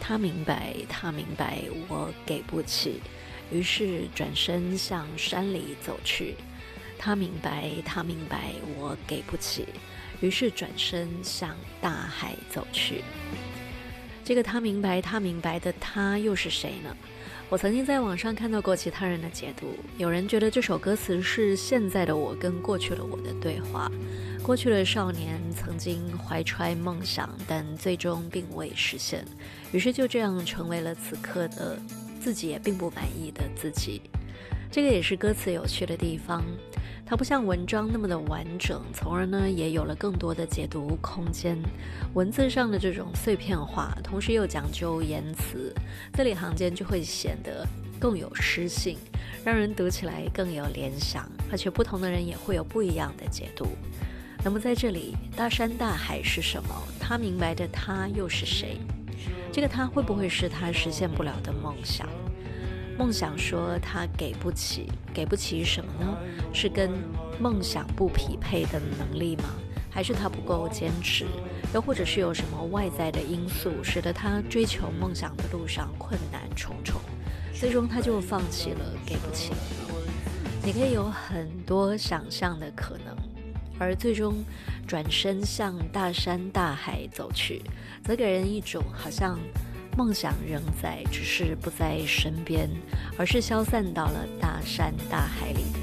他明白，他明白，我给不起，于是转身向山里走去。他明白，他明白，我给不起，于是转身向大海走去。这个他明白，他明白的他又是谁呢？我曾经在网上看到过其他人的解读，有人觉得这首歌词是现在的我跟过去的我的对话。过去的少年曾经怀揣梦想，但最终并未实现，于是就这样成为了此刻的自己也并不满意的自己。这个也是歌词有趣的地方，它不像文章那么的完整，从而呢也有了更多的解读空间。文字上的这种碎片化，同时又讲究言辞，字里行间就会显得更有诗性，让人读起来更有联想，而且不同的人也会有不一样的解读。那么在这里，大山大海是什么？他明白的他又是谁？这个他会不会是他实现不了的梦想？梦想说他给不起，给不起什么呢？是跟梦想不匹配的能力吗？还是他不够坚持？又或者是有什么外在的因素，使得他追求梦想的路上困难重重，最终他就放弃了，给不起了呢？你可以有很多想象的可能，而最终转身向大山大海走去，则给人一种好像梦想仍在，只是不在身边，而是消散到了大山大海里的